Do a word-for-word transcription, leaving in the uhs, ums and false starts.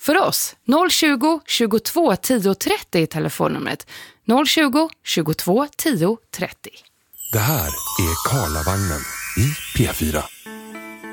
för oss. noll tjugo, tjugotvå, tio, trettio i telefonnumret. noll tjugo, tjugotvå, tio, trettio. Det här är Karlavagnen i P fyra.